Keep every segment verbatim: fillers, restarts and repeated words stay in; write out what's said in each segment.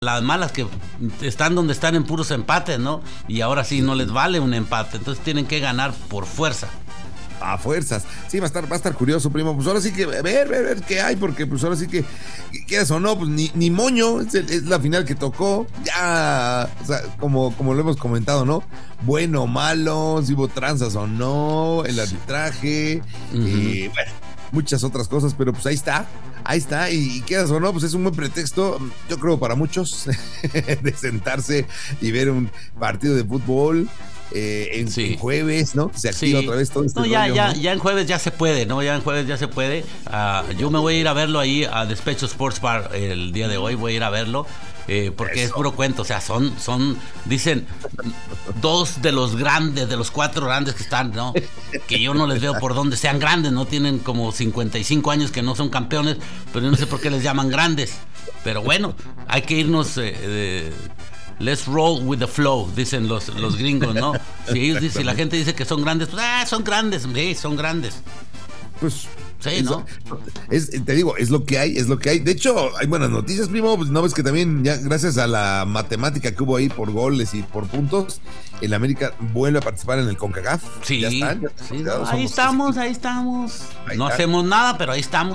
Las malas que están donde están en puros empates, ¿no? Y ahora sí no les vale un empate, entonces tienen que ganar por fuerza. A fuerzas. Sí, va a estar, va a estar curioso, primo. Pues ahora sí que ver, ver, ver qué hay, porque pues ahora sí que, quieras o no, pues ni, ni moño, es, es la final que tocó. Ya, o sea, como, como lo hemos comentado, ¿no? Bueno, malo, si hubo tranzas o no, el arbitraje, uh-huh. y bueno, muchas otras cosas, pero pues ahí está. Ahí está, y, y quieras o no, pues es un buen pretexto, yo creo para muchos, de sentarse y ver un partido de fútbol. Eh, en, sí. en jueves, ¿no? Se activa sí. otra vez todo este no, ya, rollo, ya, ¿no? ya en jueves ya se puede, ¿no? Ya en jueves ya se puede. Uh, yo me voy a ir a verlo ahí a Despecho Sports Bar el día de hoy, voy a ir a verlo. Eh, porque Eso. es puro cuento, o sea, son, son, dicen, dos de los grandes, de los cuatro grandes que están, ¿no? Que yo no les veo por dónde sean grandes, ¿no? Tienen como cincuenta y cinco años que no son campeones, pero yo no sé por qué les llaman grandes. Pero bueno, hay que irnos... Eh, eh, Let's roll with the flow, dicen los, los gringos, ¿no? Si ellos dicen, si la gente dice que son grandes, pues ah, son grandes, sí, son grandes. Pues sí, ¿no? Es, te digo, es lo que hay, es lo que hay. De hecho, hay buenas noticias, primo. Pues no ves que también, ya gracias a la matemática que hubo ahí por goles y por puntos, el América vuelve a participar en el CONCACAF. Sí, ya están, ya están sí no, ahí estamos, ahí estamos. Ahí no está. Hacemos nada, pero ahí estamos.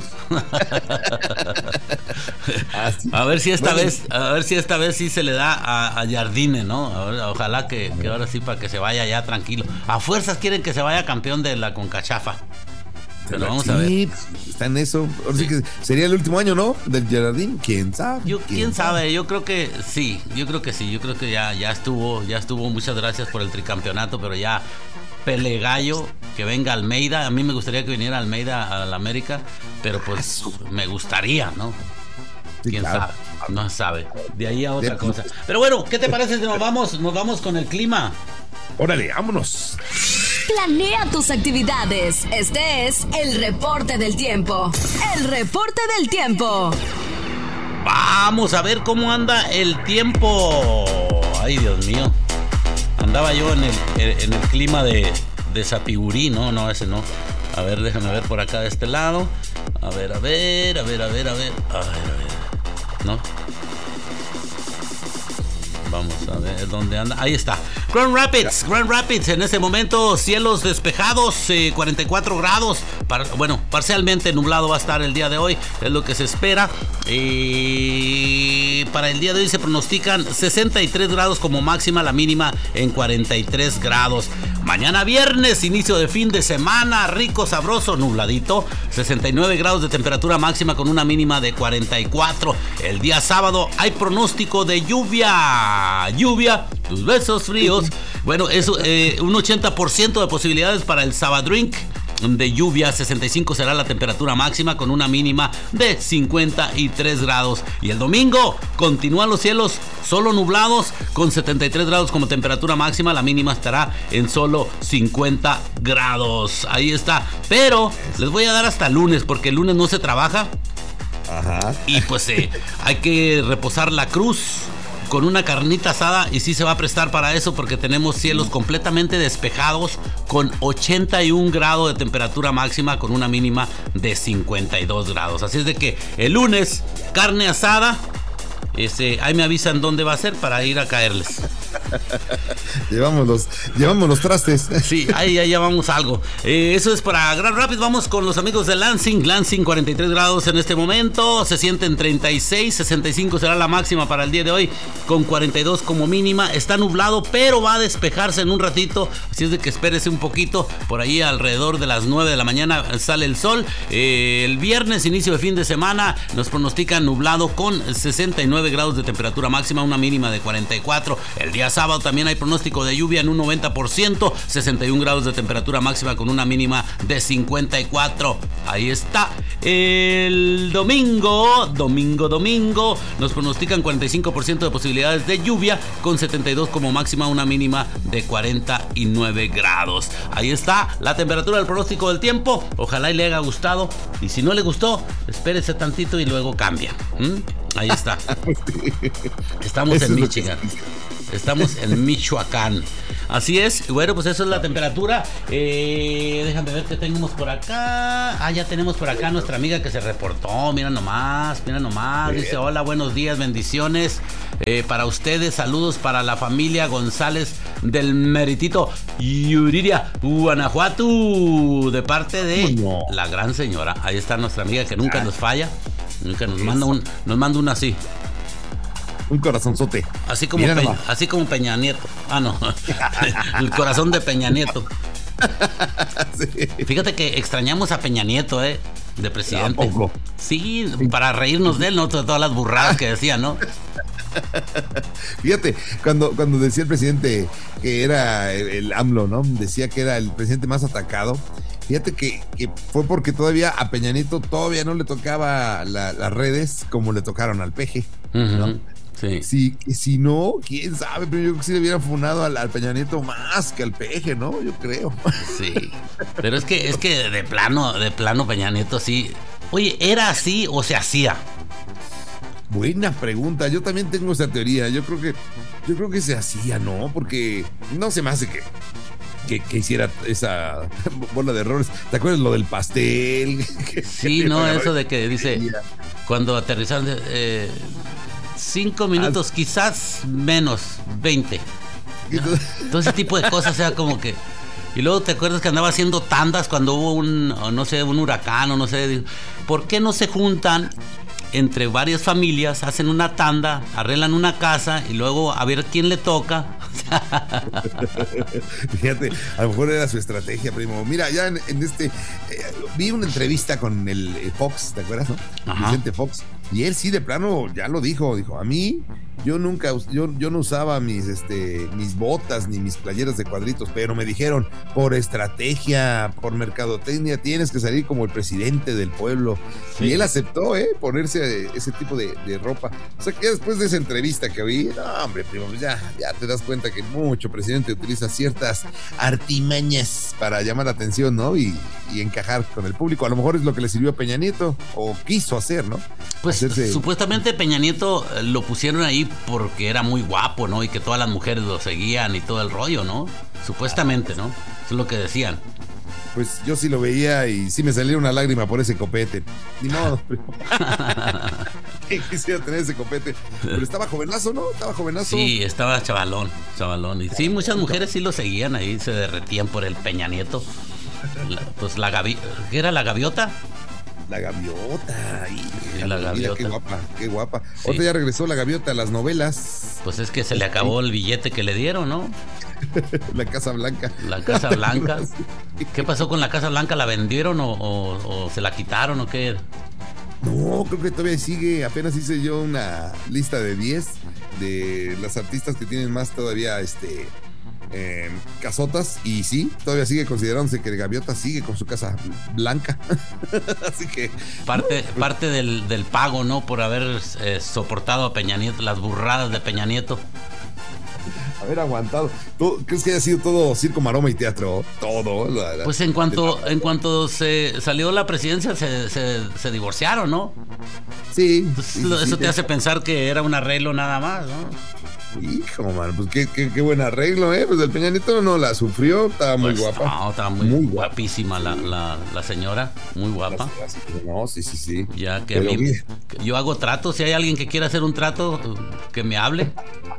ah, sí. A ver si esta bueno. vez, a ver si esta vez sí se le da a, a Jardine, ¿no? A ver, ojalá que, que ahora sí para que se vaya ya tranquilo. A fuerzas quieren que se vaya campeón de la CONCACHAFA. Pero vamos sí, a ver. Está en eso. Ahora sí que sería el último año, ¿no? Del Gerardín. ¿Quién sabe? Yo, ¿Quién, ¿quién sabe? sabe? Yo creo que sí. Yo creo que sí. Yo creo que ya, ya estuvo. Ya estuvo. Muchas gracias por el tricampeonato. Pero ya Pelegallo, que venga Almeida. A mí me gustaría que viniera Almeida a la América. Pero pues me gustaría, ¿no? Sí, ¿Quién claro. sabe? No sabe. De ahí a otra de... cosa. Pero bueno, ¿qué te parece si nos vamos, nos vamos con el clima? Órale, vámonos. Planea tus actividades. Este es el reporte del tiempo. El reporte del tiempo. Vamos a ver cómo anda el tiempo. Ay, Dios mío. Andaba yo en el, en el clima de, de Sapigurí. No, no, ese no. A ver, déjame ver por acá de este lado. A ver, a ver, a ver, a ver, a ver. A ver, a ver. ¿No? Vamos a ver dónde anda. Ahí está. Grand Rapids, Grand Rapids, en este momento cielos despejados, eh, cuarenta y cuatro grados. Par, bueno, parcialmente nublado va a estar el día de hoy, es lo que se espera. Eh, para el día de hoy se pronostican sesenta y tres grados como máxima, la mínima en cuarenta y tres grados. Mañana viernes, inicio de fin de semana, rico, sabroso, nubladito, sesenta y nueve grados de temperatura máxima con una mínima de cuarenta y cuatro. El día sábado hay pronóstico de lluvia, lluvia, tus besos fríos. Bueno, es eh, un ochenta por ciento de posibilidades para el Sabadrink de lluvia, sesenta y cinco será la temperatura máxima con una mínima de cincuenta y tres grados. Y el domingo continúan los cielos solo nublados con setenta y tres grados como temperatura máxima, la mínima estará en solo cincuenta grados. Ahí está, pero les voy a dar hasta el lunes porque el lunes no se trabaja. Ajá. Y pues eh, hay que reposar la cruz con una carnita asada y sí se va a prestar para eso porque tenemos cielos completamente despejados con ochenta y un grados de temperatura máxima con una mínima de cincuenta y dos grados. Así es de que el lunes, carne asada. Este, ahí me avisan dónde va a ser para ir a caerles. llevamos, los, llevamos los trastes. Sí, ahí ya llevamos algo. Eh, eso es para Grand Rapids. Vamos con los amigos de Lansing. Lansing, cuarenta y tres grados en este momento. Se sienten treinta y seis, sesenta y cinco será la máxima para el día de hoy, con cuarenta y dos como mínima. Está nublado, pero va a despejarse en un ratito. Así es de que espérese un poquito. Por ahí alrededor de las nueve de la mañana sale el sol. Eh, el viernes, inicio de fin de semana, nos pronostican nublado con sesenta y nueve grados de temperatura máxima, una mínima de cuarenta y cuatro. El día sábado también hay pronóstico de lluvia en un noventa por ciento, sesenta y un grados de temperatura máxima con una mínima de cincuenta y cuatro. Ahí está. El domingo, domingo, domingo, nos pronostican cuarenta y cinco por ciento de posibilidades de lluvia con setenta y dos como máxima, una mínima de cuarenta y nueve grados. Ahí está la temperatura del pronóstico del tiempo. Ojalá y le haya gustado. Y si no le gustó, espérese tantito y luego cambia. ¿Mm? Ahí está. Estamos en Michigan. Estamos en Michoacán. Así es. Bueno, pues eso es la temperatura. Eh, déjame ver qué tenemos por acá. Ah, ya tenemos por acá a nuestra amiga que se reportó. Mira nomás, mira nomás. Dice, hola, buenos días, bendiciones eh, para ustedes. Saludos para la familia González del Meritito Yuriria, Guanajuato. De parte de no. la gran señora. Ahí está nuestra amiga que nunca nos falla. Nunca nos manda un, nos manda una así. Un corazonzote. Así como, Pe- así como Peña Nieto. Ah, no. El corazón de Peña Nieto. Sí. Fíjate que extrañamos a Peña Nieto, ¿eh? De presidente. ¿Tampoco? Sí, para reírnos de él, ¿no? Todas las burradas que decía, ¿no? Fíjate, cuando, cuando decía el presidente que era el, el AMLO, ¿no? Decía que era el presidente más atacado. Fíjate que, que fue porque todavía a Peña Nieto todavía no le tocaba la, las redes como le tocaron al Peje, ¿no? Uh-huh. Sí. Si, si no, quién sabe, pero yo creo que sí le hubieran funado al, al Peña Nieto más que al Peje, ¿no? Yo creo. Sí. Pero es que, es que de plano, de plano Peña Nieto sí. Oye, ¿era así o se hacía? Buena pregunta. Yo también tengo esa teoría. Yo creo que, yo creo que se hacía, ¿no? Porque no se me hace que. Que, que hiciera esa bola de errores. ¿Te acuerdas lo del pastel? Sí, no, eso de que dice cuando aterrizaron eh, cinco minutos, quizás menos, veinte. ¿No? Todo ese tipo de cosas, o sea, como que. Y luego te acuerdas que andaba haciendo tandas cuando hubo un, no sé, un huracán o no sé. ¿Por qué no se juntan entre varias familias, hacen una tanda, arreglan una casa y luego a ver quién le toca? Fíjate, a lo mejor era su estrategia, primo. Mira, ya en, en este, eh, vi una entrevista con el eh, Fox, ¿te acuerdas, no? Ajá. Vicente Fox. Y él sí, de plano, ya lo dijo, dijo, a mí, yo nunca, yo, yo no usaba mis, este, mis botas ni mis playeras de cuadritos, pero me dijeron, por estrategia, por mercadotecnia, tienes que salir como el presidente del pueblo. Sí. Y él aceptó, ¿eh? Ponerse ese tipo de, de ropa. O sea, que después de esa entrevista que vi, no, hombre, primo, ya, ya te das cuenta que mucho presidente utiliza ciertas artimañas para llamar la atención, ¿no? Y, y encajar con el público. A lo mejor es lo que le sirvió a Peña Nieto, o quiso hacer, ¿no? Pues Hacerse... supuestamente Peña Nieto lo pusieron ahí porque era muy guapo, ¿no? Y que todas las mujeres lo seguían y todo el rollo, ¿no? Supuestamente, ¿no? Eso es lo que decían. Pues yo sí lo veía y sí me salió una lágrima por ese copete. Ni modo. Quisiera tener ese copete. Pero estaba jovenazo, ¿no? Estaba jovenazo. Sí, estaba chavalón, chavalón. Y sí, muchas mujeres sí lo seguían ahí, se derretían por el Peña Nieto. La, pues la gaviota, ¿qué era la gaviota? La gaviota. Sí, la gaviota. Mira, qué guapa, qué guapa. Sí. Otra ya regresó la gaviota a las novelas. Pues es que se le acabó el billete que le dieron, ¿no? La Casa Blanca. La Casa Blanca. ¿Qué pasó con la Casa Blanca? ¿La vendieron o, o, o se la quitaron o qué? No, creo que todavía sigue. Apenas hice yo una lista de diez de las artistas que tienen más todavía este eh, casotas. Y sí, todavía sigue considerándose que Gaviota sigue con su Casa Blanca. Así que parte, no, parte del, del pago, ¿no? Por haber eh, soportado a Peña Nieto, las burradas de Peña Nieto. Haber aguantado. ¿Tú crees que haya sido todo circo, maroma y teatro? Todo. La, la, pues en cuanto en cuanto se salió la presidencia se, se, se divorciaron, ¿no? Sí. Entonces, sí eso sí, te sí. hace pensar que era un arreglo nada más, ¿no? Hijo, man, pues qué, qué, qué buen arreglo, ¿eh? Pues el Peña Nieto no la sufrió, estaba muy pues, guapa. No, estaba muy, muy guapísima la, la, la señora, muy guapa. No, sí, sí, sí. Ya que a mí, que yo hago tratos, si hay alguien que quiera hacer un trato, que me hable.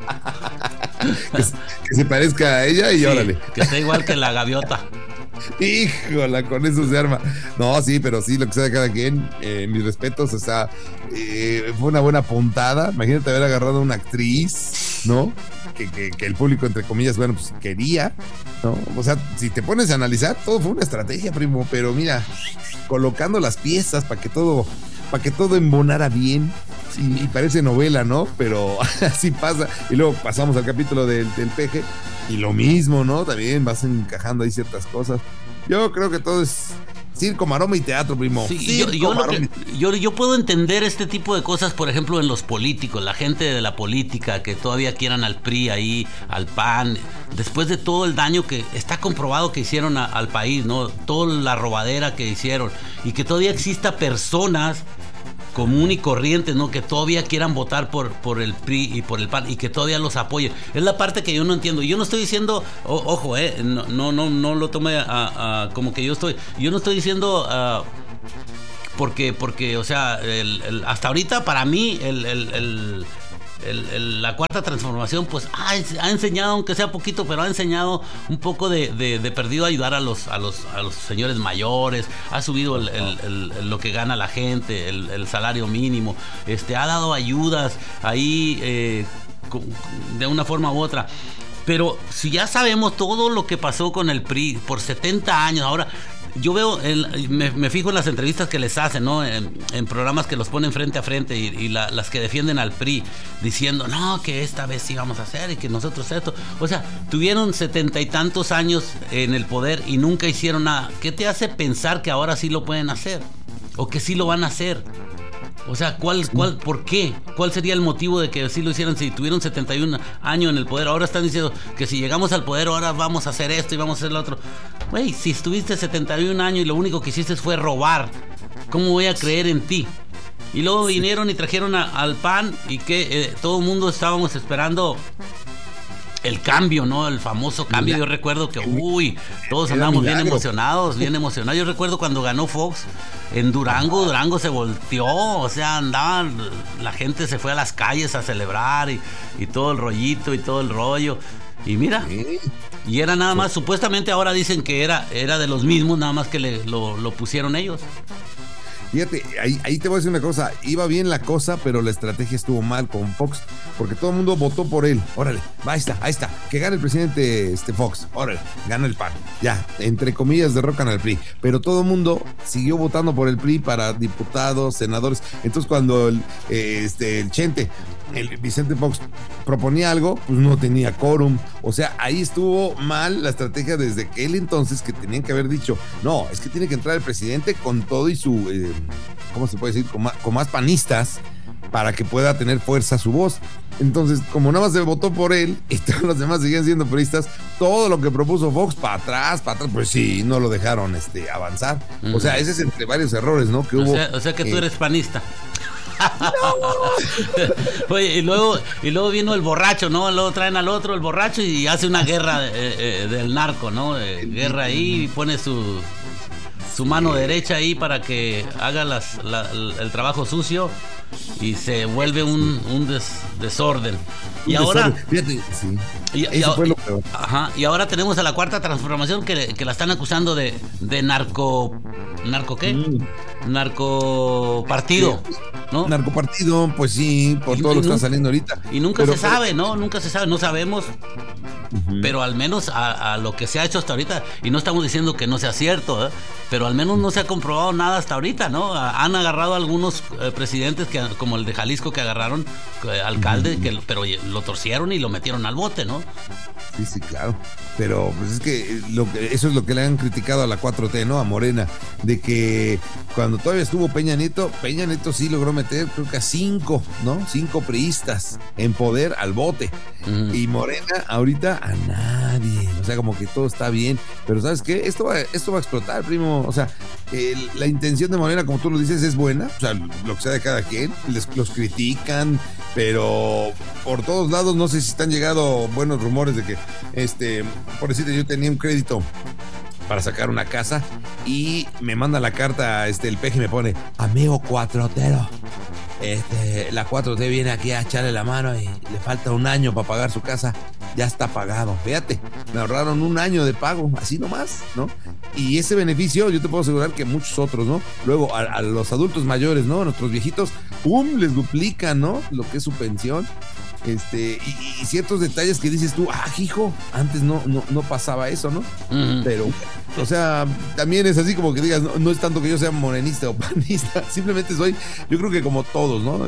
que, que se parezca a ella y sí, órale. Que esté igual que la gaviota. Híjola, con eso se arma. No, sí, pero sí, lo que sea de cada quien, eh, mis respetos, o sea, eh, fue una buena puntada. Imagínate haber agarrado a una actriz, ¿no? Que, que, que el público, entre comillas, bueno, pues quería, ¿no? O sea, si te pones a analizar, todo fue una estrategia, primo, pero mira, colocando las piezas para que todo, para que todo embonara bien. Y, y parece novela, ¿no? Pero así pasa. Y luego pasamos al capítulo del, del Peje. Y lo mismo, ¿no? También vas encajando ahí ciertas cosas. Yo creo que todo es circo, maroma y teatro, primo. Sí, circo, yo, yo, lo maroma. que, yo, yo puedo entender este tipo de cosas, por ejemplo, en los políticos, la gente de la política que todavía quieran al P R I ahí, al P A N, después de todo el daño que está comprobado que hicieron a, al país, ¿no? Toda la robadera que hicieron y que todavía exista personas común y corriente, ¿no? Que todavía quieran votar por, por el P R I y por el P A N y que todavía los apoyen. Es la parte que yo no entiendo. Yo no estoy diciendo, oh, ojo, eh, no, no, no, no lo tome a, a, como que yo estoy, yo no estoy diciendo uh, porque, porque, o sea, el, el, hasta ahorita para mí el, el, el El, el, la cuarta transformación pues ha, ha enseñado, aunque sea poquito, pero ha enseñado un poco de, de, de perdido a ayudar a los, a los a los señores mayores, ha subido el, el, el, el, lo que gana la gente, el, el salario mínimo, este ha dado ayudas ahí eh, de una forma u otra. Pero si ya sabemos todo lo que pasó con el P R I por setenta años, ahora yo veo, el, me, me fijo en las entrevistas que les hacen, ¿no? En, en programas que los ponen frente a frente y, y la, las que defienden al P R I, diciendo, no, que esta vez sí vamos a hacer y que nosotros esto. O sea, tuvieron setenta y tantos años en el poder y nunca hicieron nada. ¿Qué te hace pensar que ahora sí lo pueden hacer? ¿O que sí lo van a hacer? O sea, ¿cuál, cuál, ¿por qué? ¿Cuál sería el motivo de que sí lo hicieran si tuvieron setenta y un años en el poder? Ahora están diciendo que si llegamos al poder ahora vamos a hacer esto y vamos a hacer lo otro. Güey, si estuviste setenta y un años y lo único que hiciste fue robar, ¿cómo voy a creer en ti? Y luego vinieron y trajeron a, al P A N y que eh, todo el mundo estábamos esperando el cambio, ¿no? El famoso cambio. Yo recuerdo que, uy, todos andábamos bien emocionados, bien emocionados. Yo recuerdo cuando ganó Fox en Durango, Durango se volteó, o sea, andaban, la gente se fue a las calles a celebrar y, y todo el rollito y todo el rollo. Y mira, y era nada más, supuestamente ahora dicen que era, era de los mismos, nada más que le, lo, lo pusieron ellos. Fíjate, ahí, ahí te voy a decir una cosa, iba bien la cosa, pero la estrategia estuvo mal con Fox, porque todo el mundo votó por él. Órale, ahí está, ahí está, que gane el presidente este Fox, órale, gana el P A N, ya, entre comillas derrocan al P R I, pero todo el mundo siguió votando por el P R I para diputados, senadores. Entonces cuando el, eh, este, el Chente, el Vicente Fox proponía algo, pues no tenía quórum. O sea, ahí estuvo mal la estrategia desde aquel entonces, que tenían que haber dicho, no, es que tiene que entrar el presidente con todo y su, eh, ¿cómo se puede decir? Con más, con más panistas, para que pueda tener fuerza su voz. Entonces, como nada más se votó por él y todos los demás seguían siendo peristas, todo lo que propuso Fox para atrás, para atrás, pues sí, no lo dejaron este, avanzar. Uh-huh. O sea, ese es entre varios errores, ¿no? Que o hubo. Sea, o sea que eh, tú eres panista. Oye, y luego y luego vino el borracho, ¿no? Luego traen al otro, el borracho, y hace una guerra eh, eh, del narco, ¿no? Eh, guerra ahí, y pone su su mano derecha ahí para que haga las, la, el trabajo sucio y se vuelve un, un des, desorden. Y un ahora desorden. Fíjate, sí. y, y, Eso fue lo peor. Ajá, y ahora tenemos a la cuarta transformación que, que la están acusando de, de narco narco ¿qué? Mm. Narco partido. Sí. ¿No? Narcopartido, pues sí, por y, todo y lo que está saliendo ahorita. Y nunca pero, se pero, sabe, ¿no? Nunca se sabe, no sabemos. Uh-huh. Pero al menos a, a lo que se ha hecho hasta ahorita, y no estamos diciendo que no sea cierto, ¿eh? Pero al menos no se ha comprobado nada hasta ahorita, ¿no? Han agarrado a algunos eh, presidentes, que como el de Jalisco, que agarraron, eh, alcalde, uh-huh. que, pero lo torcieron y lo metieron al bote, ¿no? Sí, sí, claro. Pero pues es que, lo que eso es lo que le han criticado a la cuatro T, ¿no? A Morena, de que cuando todavía estuvo Peña Nieto, Peña Nieto sí logró meter, creo que a cinco, ¿no? Cinco priistas en poder al bote. Uh-huh. Y Morena ahorita a nadie. O sea, como que todo está bien. Pero ¿sabes qué? Esto va, esto va a explotar, primo. O sea, el, la intención de Morena, como tú lo dices, es buena. O sea, lo que sea de cada quien. Les, los critican, pero por todos lados, no sé si están llegando buenos rumores de que, este, por decirte, yo tenía un crédito para sacar una casa y me manda la carta, este, el P G me pone, amigo cuatrotero, este, la cuatro T viene aquí a echarle la mano y le falta un año para pagar su casa, ya está pagado. Fíjate, me ahorraron un año de pago, así nomás, ¿no? Y ese beneficio, yo te puedo asegurar que muchos otros, ¿no? Luego a, a los adultos mayores, ¿no? A nuestros viejitos, ¡pum!, les duplican, ¿no? Lo que es su pensión. Este, y, y ciertos detalles que dices tú, ah, hijo, antes no, no, no pasaba eso, ¿no? Uh-huh. Pero, o sea, también es así como que digas, no, no es tanto que yo sea morenista o panista, simplemente soy, yo creo que como todos, ¿no?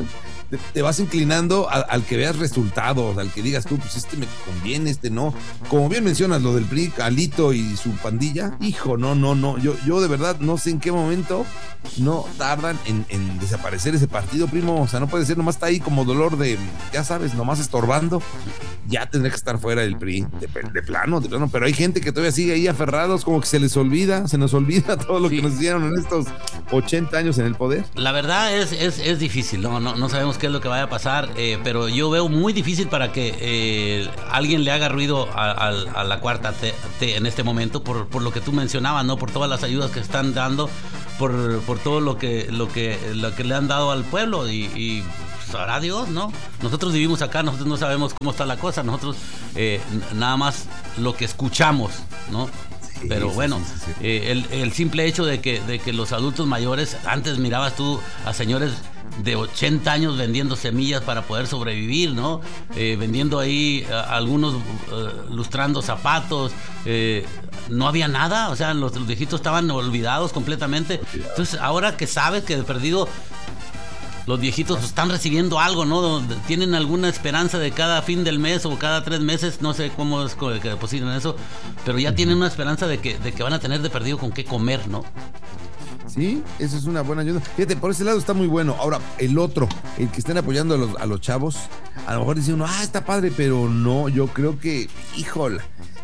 te, te vas inclinando a, al que veas resultados, al que digas tú, pues este me conviene, este no. Como bien mencionas lo del P R I, Alito y su pandilla, hijo, no, no, no, yo, yo de verdad no sé en qué momento no tardan en, en desaparecer ese partido, primo. O sea, no puede ser, nomás está ahí como dolor de, ya sabes, nomás estorbando. Ya tendría que estar fuera del P R I, de, de plano, de plano. Pero hay gente que todavía sigue ahí aferrados, como que se les olvida, se nos olvida todo lo sí. que nos hicieron en estos ochenta años en el poder. La verdad es, es, es difícil, no, no, no sabemos qué es lo que vaya a pasar, eh, pero yo veo muy difícil para que eh, alguien le haga ruido a, a, a la cuarta T, T en este momento, por, por lo que tú mencionabas, ¿no? Por todas las ayudas que están dando, por, por todo lo que, lo, que, lo que le han dado al pueblo y... y sabrá Dios, ¿no? Nosotros vivimos acá, nosotros no sabemos cómo está la cosa, nosotros eh, nada más lo que escuchamos, ¿no? Sí, pero bueno, sí, sí, sí. Eh, el, el simple hecho de que, de que los adultos mayores, antes mirabas tú a señores de ochenta años vendiendo semillas para poder sobrevivir, ¿no? Eh, vendiendo ahí a, algunos uh, lustrando zapatos, eh, no había nada, o sea, los, los viejitos estaban olvidados completamente. Entonces, ahora que sabes que de perdido los viejitos están recibiendo algo, ¿no? Tienen alguna esperanza de cada fin del mes o cada tres meses, no sé cómo es que depositan eso, pero ya uh-huh. tienen una esperanza de que, de que van a tener de perdido con qué comer, ¿no? Sí, eso es una buena ayuda. Fíjate, por ese lado está muy bueno. Ahora, el otro, el que estén apoyando a los, a los chavos, a lo mejor dice uno, ah, está padre, pero no, yo creo que, híjole,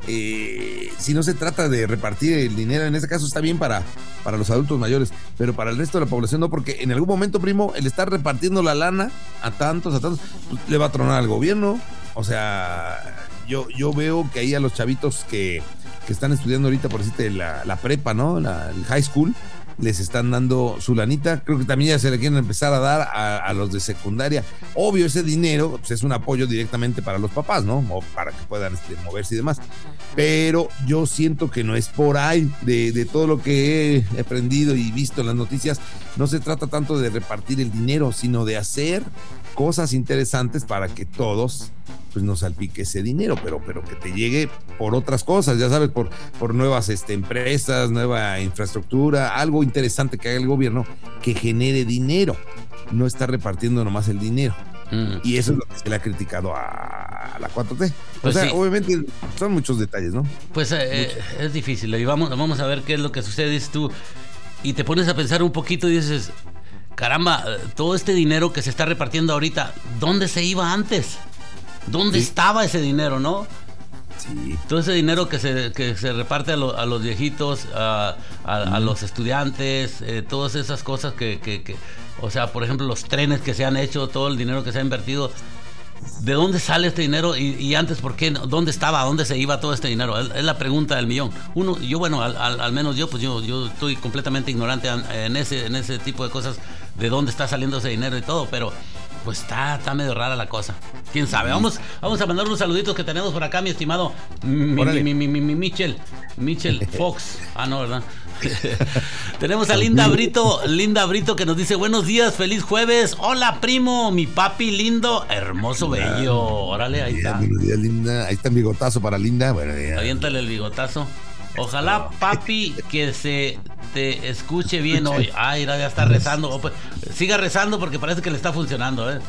eh, si no se trata de repartir el dinero, en este caso está bien para, para los adultos mayores, pero para el resto de la población no, porque en algún momento, primo, el estar repartiendo la lana a tantos, a tantos, pues, le va a tronar al gobierno. O sea, yo, yo veo que ahí a los chavitos que, que están estudiando ahorita, por decirte, la, la prepa, ¿no? La, el high school, les están dando su lanita. Creo que también ya se le quieren empezar a dar a, a los de secundaria. Obvio, ese dinero pues, es un apoyo directamente para los papás, ¿no? O para que puedan este, moverse y demás. Pero yo siento que no es por ahí. De, de todo lo que he aprendido y visto en las noticias, no se trata tanto de repartir el dinero, sino de hacer cosas interesantes para que todos pues nos salpique ese dinero, pero, pero que te llegue por otras cosas, ya sabes, por, por nuevas este, empresas, nueva infraestructura, algo interesante que haga el gobierno que genere dinero, no está repartiendo nomás el dinero. Mm. Y eso es lo que se le ha criticado a, a la cuatro T. Pues o sea, sí. Obviamente son muchos detalles, ¿no? Pues eh, es difícil, y vamos, vamos a ver qué es lo que sucede, dices tú, y te pones a pensar un poquito y dices, caramba, todo este dinero que se está repartiendo ahorita, ¿dónde se iba antes? ¿Dónde sí. estaba ese dinero, no? Sí. Todo ese dinero que se, que se reparte a, lo, a los viejitos, a, a, mm. a los estudiantes, eh, todas esas cosas que, que, que, o sea, por ejemplo, los trenes que se han hecho, todo el dinero que se ha invertido, ¿de dónde sale este dinero? Y, y antes, ¿por qué? ¿Dónde estaba? ¿A dónde se iba todo este dinero? Es, es la pregunta del millón. Uno, yo, bueno, al, al, al menos yo, pues yo, yo estoy completamente ignorante en ese, en ese tipo de cosas, de dónde está saliendo ese dinero y todo, pero pues está, está medio rara la cosa. ¿Quién sabe? Vamos, vamos a mandar unos saluditos que tenemos por acá, mi estimado mi, mi, mi, mi, mi Michel, Michel Fox. Ah, no, ¿verdad? Tenemos a Linda Brito, Linda Brito que nos dice buenos días, feliz jueves. Hola, primo, mi papi lindo, hermoso, bello. Órale, ahí está. Buenos días, Linda. Ahí está el bigotazo para Linda. Bueno, ya. Aviéntale el bigotazo. Ojalá, papi, que se te escuche bien hoy. Ay, ya está rezando. Oh, pues, siga rezando porque parece que le está funcionando, ¿eh?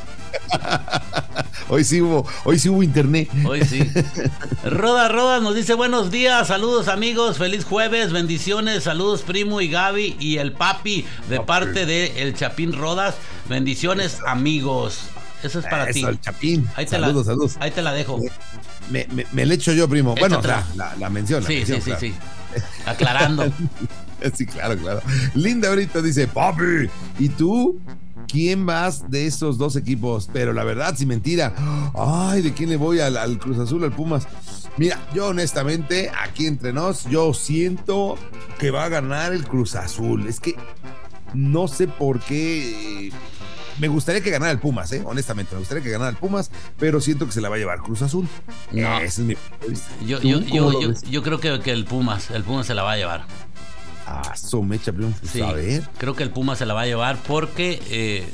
Hoy sí hubo, hoy sí hubo internet. Hoy sí. Roda Roda nos dice buenos días, saludos amigos, feliz jueves, bendiciones, saludos primo y Gaby y el papi de parte de el Chapín Rodas, bendiciones amigos. Eso es para Eso, ti. El Chapín. Ahí te saludos, la, saludos. Ahí te la dejo. Me, me, me le echo yo, primo. Bueno, la, la, la mención. La sí, mención, sí, claro. sí, sí. Aclarando. Sí, claro, claro. Linda ahorita dice, papi, ¿y tú? ¿Quién vas de esos dos equipos? Pero la verdad, sin mentira. Ay, ¿de quién le voy? ¿Al, al Cruz Azul, al Pumas? Mira, yo honestamente, aquí entre nos, yo siento que va a ganar el Cruz Azul. Es que no sé por qué. Me gustaría que ganara el Pumas, ¿eh? Honestamente, me gustaría que ganara el Pumas, pero siento que se la va a llevar Cruz Azul. No. Ese es mi punto de vista. Yo, yo, yo, yo, yo creo que, que el Pumas, el Pumas se la va a llevar. Ah, so mecha, pues, sí, a ver. Creo que el Pumas se la va a llevar porque, eh,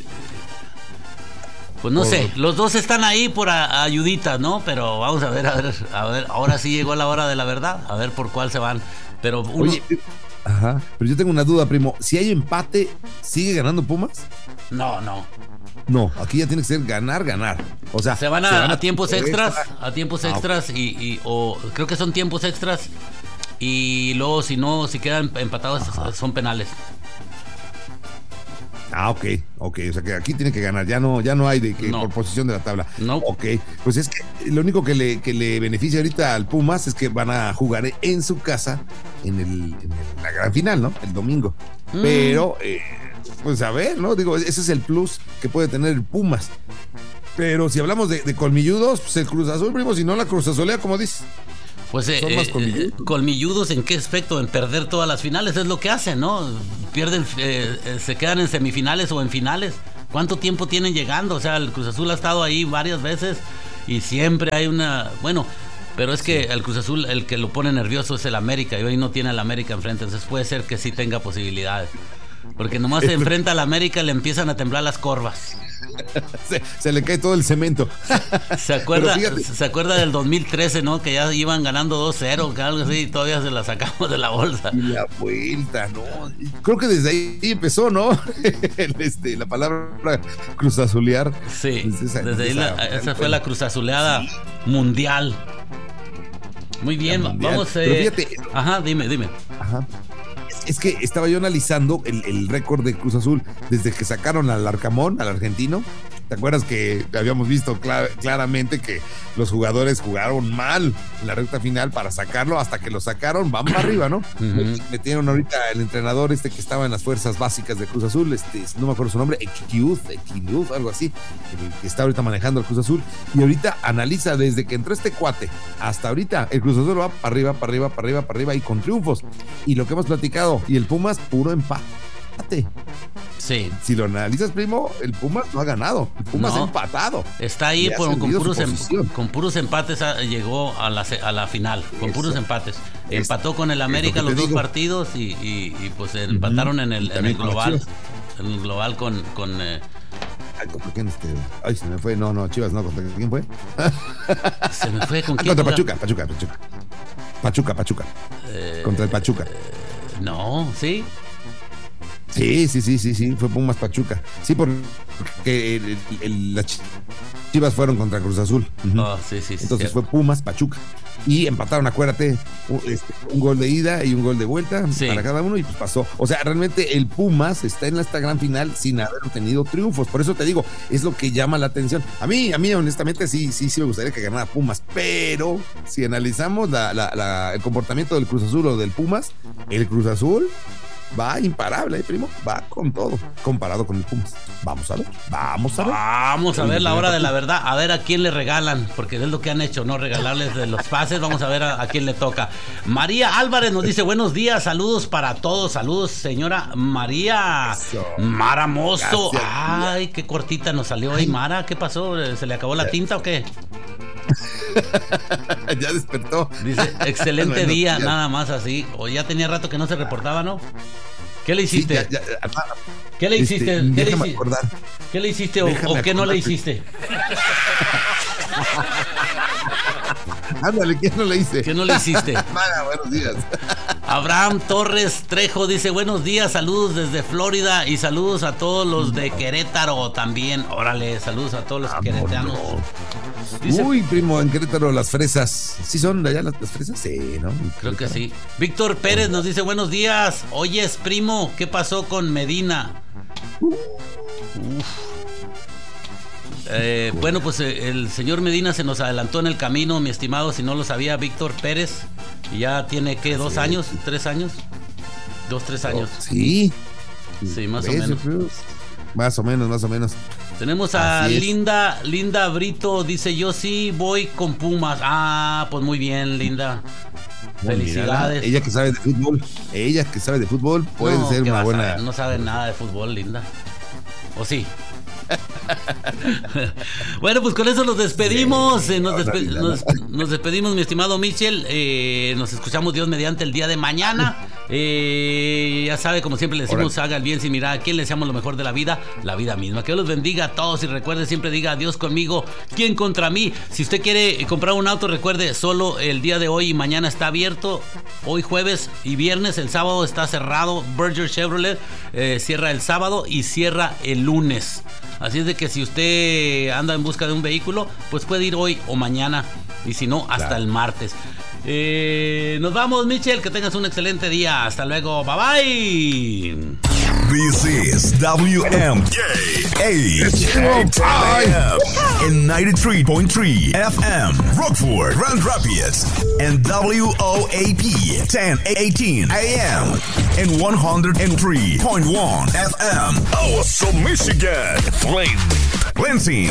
pues no por... sé, los dos están ahí por a, ayuditas, ¿no? Pero vamos a ver, a ver, a ver, ahora sí llegó la hora de la verdad, a ver por cuál se van. Pero uno... Oye, ajá, pero yo tengo una duda, primo. Si hay empate, ¿sigue ganando Pumas? No, no. No, aquí ya tiene que ser ganar, ganar. O sea, se van a, se van a tiempos extras, extra. a tiempos Ah, extras y, y o creo que son tiempos extras y luego si no, si quedan empatados Ajá. son penales. Ah, ok, ok, o sea que aquí tiene que ganar, ya no, ya no hay de que no. por posición de la tabla. No. Ok, pues es que lo único que le, que le beneficia ahorita al Pumas es que van a jugar en su casa en, el, en el, la gran final, ¿no? El domingo. Mm. Pero, eh, pues a ver, ¿no? Digo, ese es el plus que puede tener el Pumas. Pero si hablamos de, de colmilludos, pues el Cruz Azul, primo, si no la Cruz Azulea, como dices. Pues eh, eh, colmilludos? colmilludos en qué aspecto, en perder todas las finales, es lo que hacen, ¿no? Pierden, eh, se quedan en semifinales o en finales. ¿Cuánto tiempo tienen llegando? O sea, el Cruz Azul ha estado ahí varias veces y siempre hay una, bueno, pero es que sí. el Cruz Azul, el que lo pone nervioso es el América y hoy no tiene al América enfrente, entonces puede ser que sí tenga posibilidades. Porque nomás se enfrenta al América y le empiezan a temblar las corvas. Se, se le cae todo el cemento. ¿Se acuerda, ¿Se acuerda del dos mil trece, no? Que ya iban ganando dos cero, que algo así, y todavía se la sacamos de la bolsa. Y la vuelta, ¿no? Creo que desde ahí empezó, ¿no? este, la palabra cruzazulear. Sí, desde, esa, desde ahí la, esa fue la cruzazuleada sí. mundial. Muy bien, mundial. Vamos. Eh, fíjate, ajá, dime, dime. Ajá. Es que estaba yo analizando el, el récord de Cruz Azul desde que sacaron al Arcamón, al argentino. ¿Te acuerdas que habíamos visto clar, claramente que los jugadores jugaron mal en la recta final para sacarlo? Hasta que lo sacaron, van para arriba, ¿no? Uh-huh. Metieron ahorita el entrenador este que estaba en las fuerzas básicas de Cruz Azul, este, no me acuerdo su nombre, Equiud, Equiud, algo así, que está ahorita manejando el Cruz Azul. Y ahorita analiza desde que entró este cuate hasta ahorita, el Cruz Azul va para arriba, para arriba, para arriba, para arriba y con triunfos. Y lo que hemos platicado, y el Pumas, puro empate. Sí. Si lo analizas, primo, el Pumas no ha ganado. El Pumas no. ha empatado. Está ahí por, con, puros em, con puros empates a, llegó a la, a la final. Con Eso. puros empates. Es, Empató con el América los dos digo. partidos y, y, y pues uh-huh. empataron en el, en el global. En el global con... con eh, Ay, ¿contra quién este? Ay, se me fue. No, no, Chivas, no. ¿Contra quién fue? Se me fue. ¿Con ah, quién? Contra Pachuca, Pachuca, Pachuca. Pachuca, Pachuca. Eh, contra el Pachuca. Eh, no, ¿sí? Sí, sí, sí, sí, sí, fue Pumas Pachuca. Sí, porque el, el, el, las Chivas fueron contra Cruz Azul. Uh-huh. Oh, sí, sí, sí. Entonces sí. fue Pumas Pachuca. Y empataron, acuérdate, un, este, un gol de ida y un gol de vuelta sí. para cada uno y pues pasó. O sea, realmente el Pumas está en esta gran final sin haber obtenido triunfos. Por eso te digo, es lo que llama la atención. A mí, a mí honestamente sí, sí, sí me gustaría que ganara Pumas, pero si analizamos la, la, la, el comportamiento del Cruz Azul o del Pumas, el Cruz Azul va imparable, ¿eh, primo? Va con todo, comparado con el Pumas. Vamos a ver, vamos a ver. Vamos a ver la hora de la verdad, a ver a quién le regalan, porque es lo que han hecho, ¿no? Regalarles de los pases, vamos a ver a, a quién le toca. María Álvarez nos dice, buenos días, saludos para todos, saludos, señora María. Eso. Mara Mozo. Gracias, ay, qué cortita nos salió ahí, Mara, ¿qué pasó? ¿Se le acabó la tinta o qué? Ya despertó. Dice, excelente bueno, día, ya. Nada más así. O ya tenía rato que no se reportaba, ¿no? ¿Qué le hiciste? Sí, ya, ya, ya. ¿Qué le hiciste? Este, ¿Qué, le hici- ¿Qué le hiciste o, o qué no le hiciste? Ándale, ¿qué no le hice? ¿Qué no le hiciste? Mara, buenos días. Abraham Torres Trejo dice, buenos días, saludos desde Florida y saludos a todos los de Querétaro también. Órale, saludos a todos los Amor, queretanos. No. Dice, uy, primo, en Querétaro las fresas. ¿Sí son de allá las, las fresas? Sí, ¿no? Creo que sí. Víctor Pérez nos dice, buenos días. Oyes, primo, ¿qué pasó con Medina? Uf. Eh, bueno, pues eh, el señor Medina se nos adelantó en el camino, mi estimado, si no lo sabía, Víctor Pérez. Y ya tiene, ¿qué? ¿Dos sí. años? ¿Tres años? Dos, tres años. Oh, sí. Sí, más o menos. Más o menos, más o menos. Tenemos a Linda, Linda Brito, dice, yo sí voy con Pumas. Ah, pues muy bien, Linda. Muy Felicidades. Bien, ella que sabe de fútbol, ella que sabe de fútbol puede no, ser una buena. No sabe nada de fútbol, Linda. ¿O sí? Bueno, pues con eso nos despedimos. Sí, nos, despe- nos, nos despedimos, mi estimado Michel. Eh, nos escuchamos Dios mediante el día de mañana. Eh, ya sabe, como siempre le decimos, haga el bien sin mirar a quién, le deseamos lo mejor de la vida, la vida misma. Que Dios los bendiga a todos y recuerde, siempre diga Dios conmigo, ¿quién contra mí? Si usted quiere comprar un auto, recuerde, solo el día de hoy y mañana está abierto. Hoy jueves y viernes, el sábado está cerrado. Berger Chevrolet eh, cierra el sábado y cierra el lunes. Así es de que si usted anda en busca de un vehículo, pues puede ir hoy o mañana. Y si no, hasta claro. el martes. Eh, nos vamos, Michelle. Que tengas un excelente día. Hasta luego. Bye bye. This is W M K H and ninety-three point three F M, Rockford, Grand Rapids, and W O A P ten eighteen A M and one oh three point one F M, Awesome Michigan, Flame, Lansing,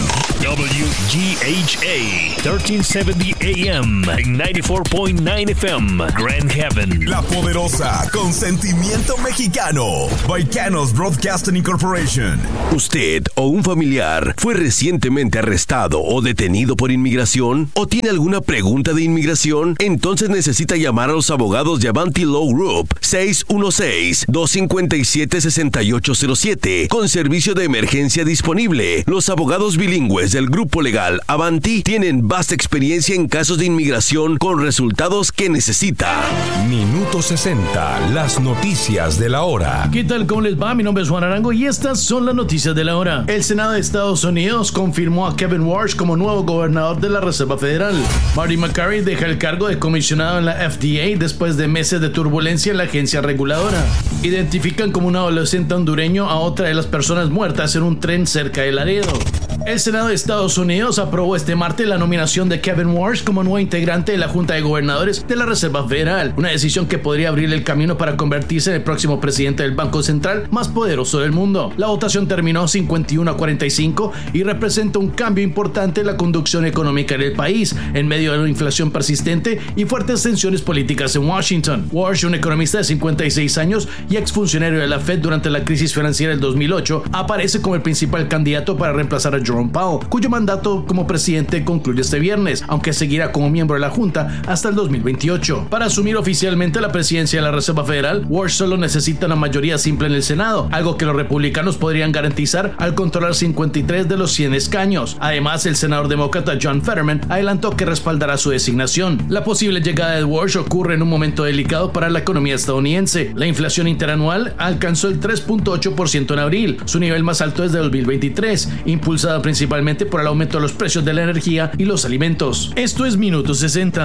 W G H A thirteen seventy A M and ninety-four point nine F M, Grand Haven, La Poderosa, con sentimiento mexicano, Baicanos Broadcasting Incorporation. ¿Usted o un familiar fue recientemente arrestado o detenido por inmigración? ¿O tiene alguna pregunta de inmigración? Entonces necesita llamar a los abogados de Avanti Law Group seis uno seis, dos cinco siete, seis ocho cero siete con servicio de emergencia disponible. Los abogados bilingües del grupo legal Avanti tienen vasta experiencia en casos de inmigración con resultados que necesita. Minuto sesenta, las noticias de la hora. ¿Qué tal? ¿Cómo les va? Mi nombre es Juan Arango y estas son las noticias de la hora. El Senado de Estados Unidos confirmó a Kevin Warsh como nuevo gobernador de la Reserva Federal. Marty McCurry deja el cargo de comisionado en la F D A después de meses de turbulencia en la agencia reguladora. Identifican como un adolescente hondureño a otra de las personas muertas en un tren cerca de Laredo. El Senado de Estados Unidos aprobó este martes la nominación de Kevin Warsh como nuevo integrante de la Junta de Gobernadores de la Reserva Federal, una decisión que podría abrir el camino para convertirse en el próximo presidente del Banco Central más poderoso del mundo. La votación terminó cincuenta y uno a cuarenta y cinco y representa un cambio importante en la conducción económica del país, en medio de una inflación persistente y fuertes tensiones políticas en Washington. Warsh, un economista de cincuenta y seis años y exfuncionario de la Fed durante la crisis financiera del dos mil ocho, aparece como el principal candidato para reemplazar a Jerome Powell, cuyo mandato como presidente concluye este viernes, aunque seguirá como miembro de la Junta hasta el dos mil veintiocho. Para asumir oficialmente la presidencia de la Reserva Federal, Warsh solo necesita una mayoría simple en el Senado, algo que los republicanos podrían garantizar al controlar cincuenta y tres de los cien escaños. Además, el senador demócrata John Fetterman adelantó que respaldará su designación. La posible llegada de Warsh ocurre en un momento delicado para la economía estadounidense. La inflación interanual alcanzó el tres punto ocho por ciento en abril, su nivel más alto desde dos mil veintitrés, impulsada principalmente por el aumento de los precios de la energía y los alimentos. Esto es Minuto sesenta.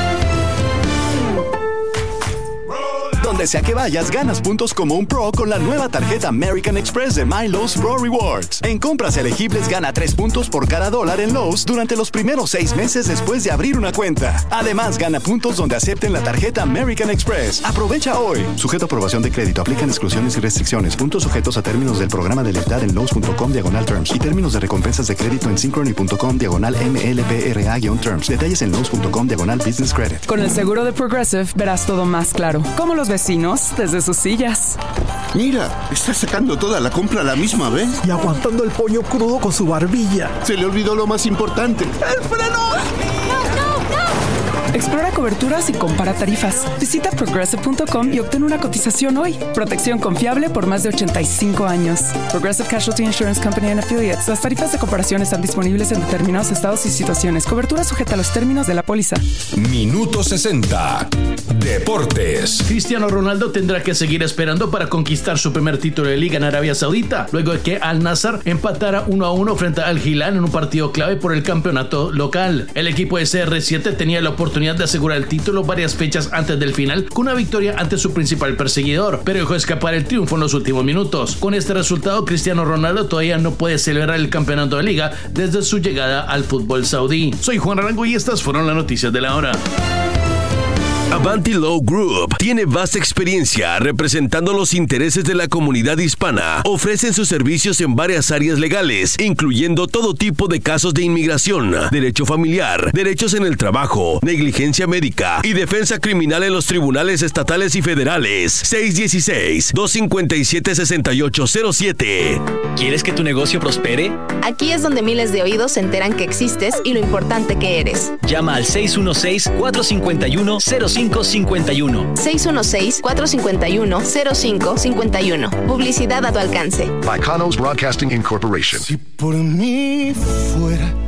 Donde sea que vayas, ganas puntos como un pro con la nueva tarjeta American Express de My Lowe's Pro Rewards. En compras elegibles, gana tres puntos por cada dólar en Lowe's durante los primeros seis meses después de abrir una cuenta. Además, gana puntos donde acepten la tarjeta American Express. Aprovecha hoy. Sujeto a aprobación de crédito. Aplican exclusiones y restricciones. Puntos sujetos a términos del programa de lealtad en Lowe's punto com diagonal terms y términos de recompensas de crédito en synchrony punto com diagonal M L B R A-terms. Detalles en Lowe's punto com diagonal business credit. Con el seguro de Progressive verás todo más claro. Como los vecinos desde sus sillas. Mira, está sacando toda la compra a la misma vez. Y aguantando el pollo crudo con su barbilla. Se le olvidó lo más importante. ¡El freno! Explora coberturas y compara tarifas. Visita progressive punto com y obtén una cotización hoy. Protección confiable por más de ochenta y cinco años. Progressive Casualty Insurance Company and Affiliates. Las tarifas de comparación están disponibles en determinados estados y situaciones. Cobertura sujeta a los términos de la póliza. Minuto sesenta. Deportes. Cristiano Ronaldo tendrá que seguir esperando para conquistar su primer título de liga en Arabia Saudita, luego de que Al Nassr empatara uno a uno frente a Al Hilal en un partido clave por el campeonato local. El equipo de C R siete tenía la oportunidad de asegurar el título varias fechas antes del final con una victoria ante su principal perseguidor, pero dejó escapar el triunfo en los últimos minutos. Con este resultado, Cristiano Ronaldo todavía no puede celebrar el campeonato de liga desde su llegada al fútbol saudí. Soy Juan Arango y estas fueron las noticias de la hora. Avanti Law Group tiene vasta experiencia representando los intereses de la comunidad hispana. Ofrecen sus servicios en varias áreas legales, incluyendo todo tipo de casos de inmigración, derecho familiar, derechos en el trabajo, negligencia médica y defensa criminal en los tribunales estatales y federales. seis uno seis, dos cinco siete, seis ocho cero siete. ¿Quieres que tu negocio prospere? Aquí es donde miles de oídos se enteran que existes y lo importante que eres. Llama al seis uno seis, cuatro cinco uno, cero cinco cinco uno. seis uno seis, cuatro cinco uno, cero cinco cinco uno. Publicidad a tu alcance. By Kanos Broadcasting Incorporation. Si por mí fuera